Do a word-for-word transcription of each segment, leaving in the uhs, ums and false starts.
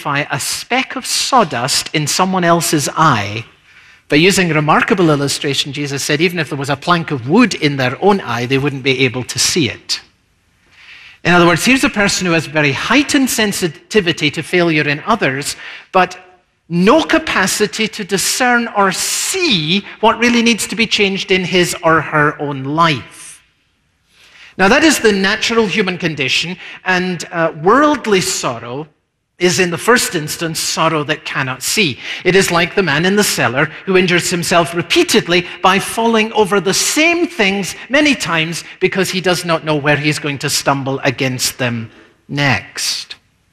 identify a speck of sawdust in someone else's eye, by using a remarkable illustration, Jesus said even if there was a plank of wood in their own eye, they wouldn't be able to see it. In other words, here's a person who has very heightened sensitivity to failure in others, but no capacity to discern or see what really needs to be changed in his or her own life. Now, that is the natural human condition, and uh, worldly sorrow is in the first instance sorrow that cannot see. It is like the man in the cellar who injures himself repeatedly by falling over the same things many times because he does not know where he's going to stumble against them next.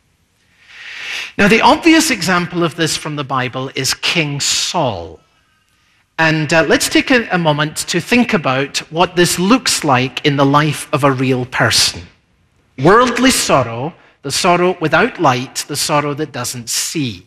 Now, the obvious example of this from the Bible is King Saul. And uh, let's take a, a moment to think about what this looks like in the life of a real person. Worldly sorrow, the sorrow without light, the sorrow that doesn't see.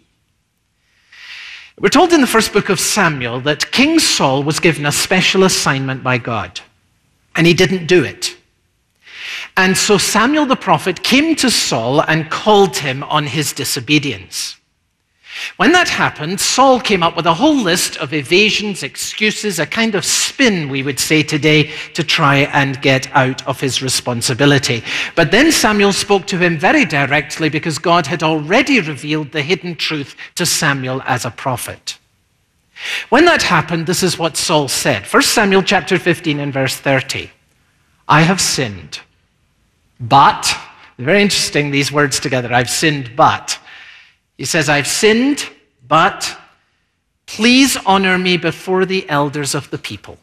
We're told in the first book of Samuel that King Saul was given a special assignment by God, and he didn't do it. And so Samuel the prophet came to Saul and called him on his disobedience. When that happened, Saul came up with a whole list of evasions, excuses, a kind of spin, we would say today, to try and get out of his responsibility. But then Samuel spoke to him very directly because God had already revealed the hidden truth to Samuel as a prophet. When that happened, this is what Saul said. First Samuel chapter fifteen and verse thirty. I have sinned, but, very interesting, these words together, I've sinned, but. He says, I've sinned, but please honor me before the elders of the people.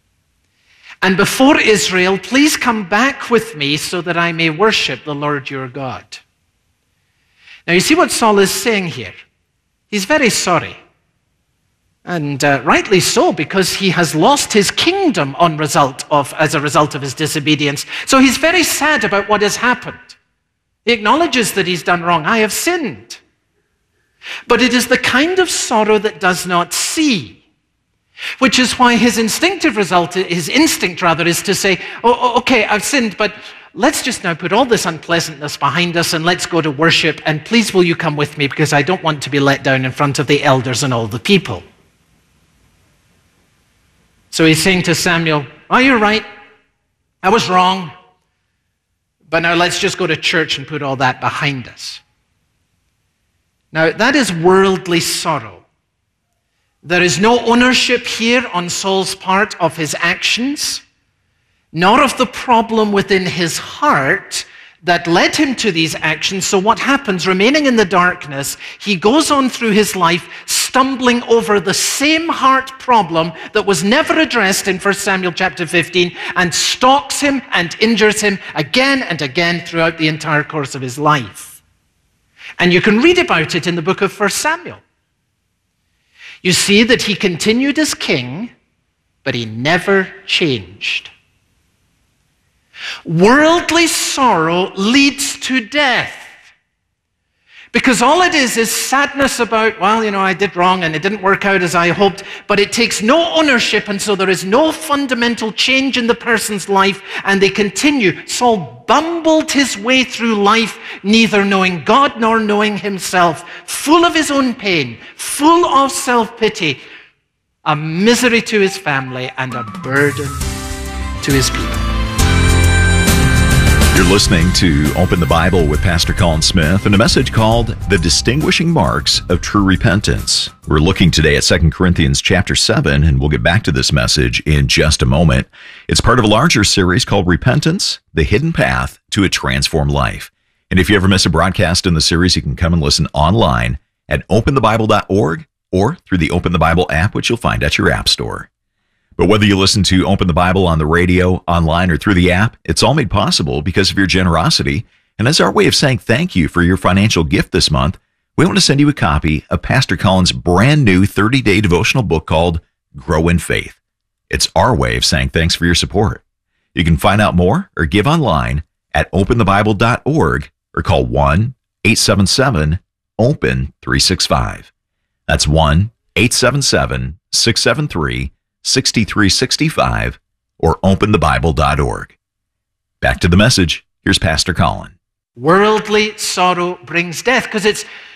And before Israel, please come back with me so that I may worship the Lord your God. Now you see what Saul is saying here. He's very sorry. And uh, rightly so, because he has lost his kingdom on result of, as a result of his disobedience. So he's very sad about what has happened. He acknowledges that he's done wrong. I have sinned. But it is the kind of sorrow that does not see, which is why his instinctive result, his instinct rather, is to say, oh, okay, I've sinned, but let's just now put all this unpleasantness behind us and let's go to worship, and please will you come with me because I don't want to be let down in front of the elders and all the people. So he's saying to Samuel, oh, you're right, I was wrong, but now let's just go to church and put all that behind us. Now, that is worldly sorrow. There is no ownership here on Saul's part of his actions, nor of the problem within his heart that led him to these actions. So what happens, remaining in the darkness, he goes on through his life stumbling over the same heart problem that was never addressed in First Samuel chapter fifteen and stalks him and injures him again and again throughout the entire course of his life. And you can read about it in the book of First Samuel. You see that he continued as king, but he never changed. Worldly sorrow leads to death. Because all it is is sadness about, well, you know, I did wrong and it didn't work out as I hoped, but it takes no ownership, and so there is no fundamental change in the person's life, and they continue. Saul bumbled his way through life, neither knowing God nor knowing himself, full of his own pain, full of self-pity, a misery to his family and a burden to his people. You're listening to Open the Bible with Pastor Colin Smith and a message called The Distinguishing Marks of True Repentance. We're looking today at Second Corinthians chapter seven, and we'll get back to this message in just a moment. It's part of a larger series called Repentance, The Hidden Path to a Transformed Life. And if you ever miss a broadcast in the series, you can come and listen online at open the bible dot org or through the Open the Bible app, which you'll find at your app store. But whether you listen to Open the Bible on the radio, online, or through the app, it's all made possible because of your generosity. And as our way of saying thank you for your financial gift this month, we want to send you a copy of Pastor Colin's brand new thirty-day devotional book called Grow in Faith. It's our way of saying thanks for your support. You can find out more or give online at open the bible dot org or call one eight seven seven open three six five. That's one eight seven seven six seven three six three six five or open the bible dot org. Back to the message. Here's Pastor Colin. Worldly sorrow brings death because it's